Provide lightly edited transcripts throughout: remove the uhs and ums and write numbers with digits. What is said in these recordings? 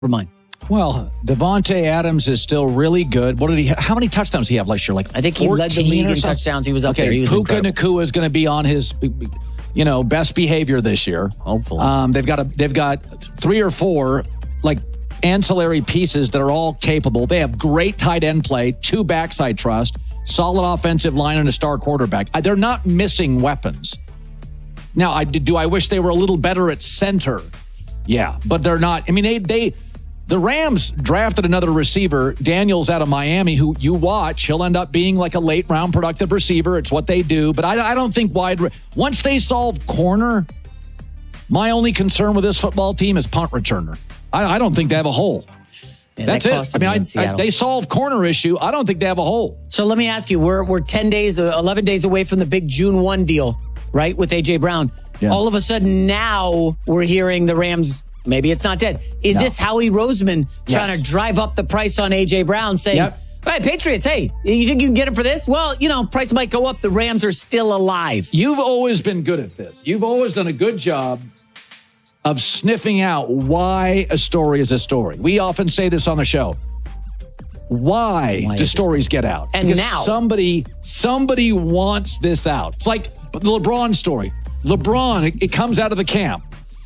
Never mind. Well, Devontae Adams is still really good. How many touchdowns did he have last year? I think he led the league in touchdowns. He was up there. He was Puka incredible. Nacua is going to be on his, best behavior this year. Hopefully. They've got 3 or 4 ancillary pieces that are all capable. They have great tight end play, 2 backs I trust, solid offensive line, and a star quarterback. They're not missing weapons. Now, do I wish they were a little better at center? Yeah, but they're not. I mean, the Rams drafted another receiver, Daniels out of Miami, who you watch. He'll end up being like a late-round productive receiver. It's what they do. But I don't think once they solve corner, my only concern with this football team is punt returner. I don't think they have a hole. Yeah, that's it. I mean, they solve corner issue. I don't think they have a hole. So let me ask you, we're 11 days away from the big June 1 deal, right, with A.J. Brown. Yeah. All of a sudden now we're hearing the Rams, maybe it's not dead. Is this Howie Roseman trying to drive up the price on A.J. Brown, saying, all right, Patriots, hey, you think you can get him for this? Well, price might go up. The Rams are still alive. You've always been good at this. You've always done a good job of sniffing out why a story is a story. We often say this on the show. Why do stories get out? And because now somebody wants this out. It's like the LeBron story. LeBron, it comes out of the camp.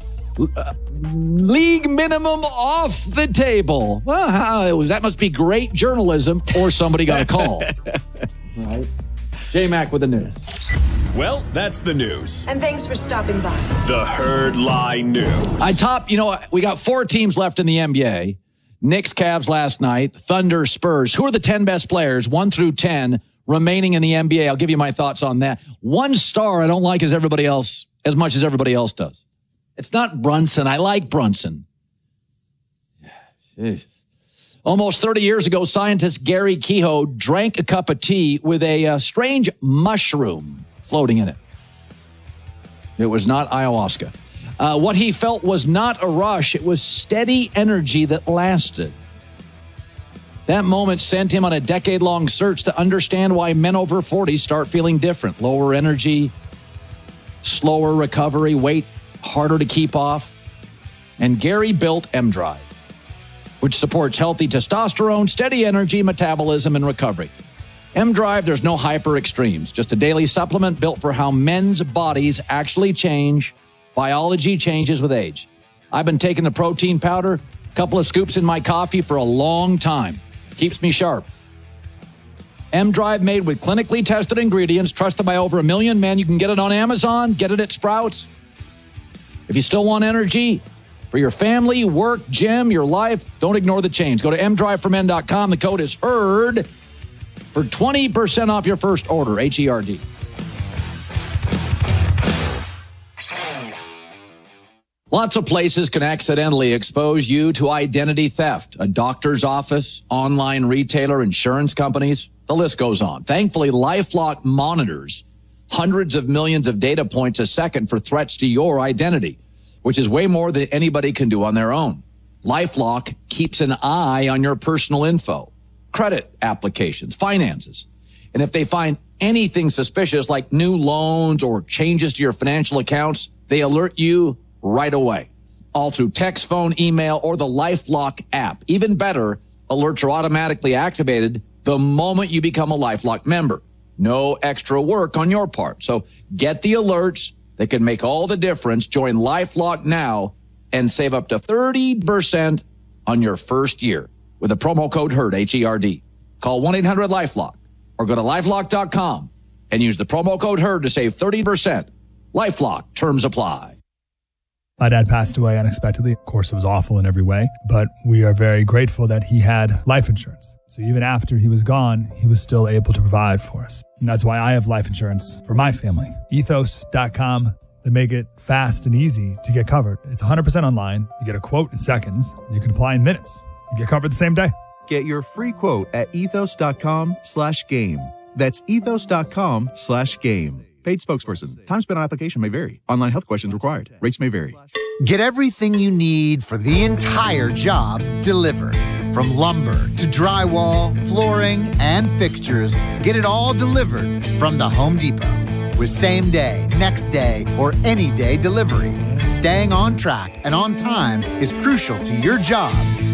League minimum off the table. Well, that must be great journalism, or somebody got a call. Right. J-Mac with the news. Well, that's the news. And thanks for stopping by. The Herd Lie News. We got 4 teams left in the NBA. Knicks, Cavs last night. Thunder, Spurs. Who are the 10 best players, 1 through 10, remaining in the NBA? I'll give you my thoughts on that. One star I don't like as much as everybody else does. It's not Brunson. I like Brunson. Almost 30 years ago, scientist Gary Kehoe drank a cup of tea with a strange mushroom floating in it. It was not ayahuasca. What he felt was not a rush. It was steady energy that lasted. That moment sent him on a decade-long search to understand why men over 40 start feeling different. Lower energy, slower recovery, weight harder to keep off. And Gary built M-Drive, which supports healthy testosterone, steady energy, metabolism, and recovery. M-Drive, there's no hyper extremes, just a daily supplement built for how men's bodies actually change. Biology changes with age. I've been taking the protein powder, a couple of scoops in my coffee for a long time. Keeps me sharp. M-Drive, made with clinically tested ingredients, trusted by over 1 million men. You can get it on Amazon, get it at Sprouts. If you still want energy for your family, work, gym, your life, don't ignore the change. Go to mdriveformen.com. The code is HERD for 20% off your first order, HERD. Lots of places can accidentally expose you to identity theft. A doctor's office, online retailer, insurance companies, the list goes on. Thankfully, LifeLock monitors hundreds of millions of data points a second for threats to your identity, which is way more than anybody can do on their own. LifeLock keeps an eye on your personal info, credit applications, finances. And if they find anything suspicious like new loans or changes to your financial accounts, they alert you right away, all through text, phone, email, or the LifeLock app. Even better, alerts are automatically activated the moment you become a LifeLock member. No extra work on your part. So get the alerts that can make all the difference. Join LifeLock now and save up to 30% on your first year with the promo code HERD, H-E-R-D. Call 1-800-LifeLock or go to LifeLock.com and use the promo code HERD to save 30%. LifeLock. Terms apply. My dad passed away unexpectedly. Of course, it was awful in every way, but we are very grateful that he had life insurance. So even after he was gone, he was still able to provide for us. And that's why I have life insurance for my family. Ethos.com. They make it fast and easy to get covered. It's 100% online. You get a quote in seconds. You can apply in minutes. You get covered the same day. Get your free quote at ethos.com/game. That's ethos.com/game. Paid spokesperson. Time spent on application may vary. Online health questions required. Rates may vary. Get everything you need for the entire job delivered. From lumber to drywall, flooring, and fixtures, get it all delivered from the Home Depot. With same day, next day, or any day delivery. staying on track and on time is crucial to your job